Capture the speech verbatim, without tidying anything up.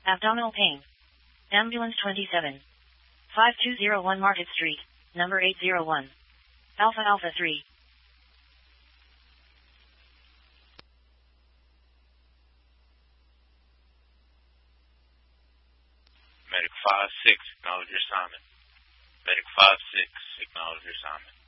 Abdominal pain. Ambulance twenty-seven. five two zero one Market Street, number eight zero one. Alpha Alpha three. Medic five six, acknowledge your assignment. Medic five six, acknowledge your assignment.